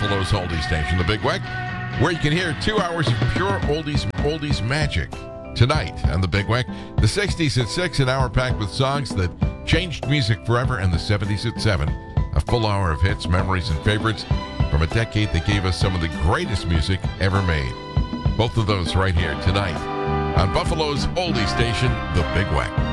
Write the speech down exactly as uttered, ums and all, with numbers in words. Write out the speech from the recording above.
Buffalo's oldies station, the Big Weck, where you can hear two hours of pure oldies oldies magic. Tonight on the Big Weck, the sixties at six, an hour packed with songs that changed music forever, and the seventies at seven, a full hour of hits, memories, and favorites from a decade that gave us some of the greatest music ever made. Both of those right here tonight on Buffalo's oldie station, the Big Weck.